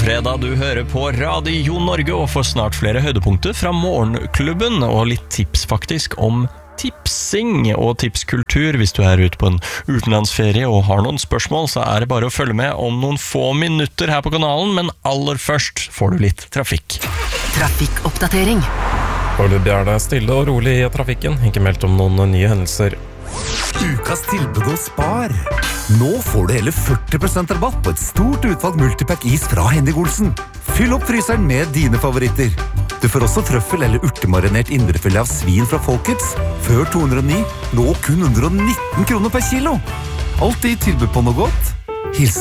fredag, du hører på Radio Norge og får snart flere høydepunkter fra Morgenklubben, og litt tips faktisk om tipsing og tipskultur. Hvis du er ute på en utenlandsferie og har noen spørsmål, så er det bare å følge med om noen få minutter her på kanalen, men aller først får du litt trafikk. Trafikkoppdatering. Foreløpig er det stille og rolig i trafikken, ikke meldt om noen nye hendelser. Ukas tilbud og spar. Nå får du hele 40% rabatt på et stort utvalg multipack is fra Henning Olsen. Fyll opp fryseren med dine favoritter. Du får også trøffel eller urtemarinert indrefilet av svin fra Folkets. Før 209, nå kun 119 kroner per kilo. Alltid tilbud på noe godt. Hilsen